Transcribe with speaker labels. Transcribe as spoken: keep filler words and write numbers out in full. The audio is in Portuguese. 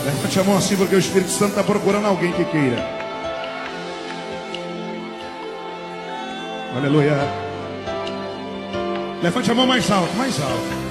Speaker 1: Levante a mão assim porque o Espírito Santo está procurando alguém que queira. Aleluia. Levante a mão mais alto, mais alto.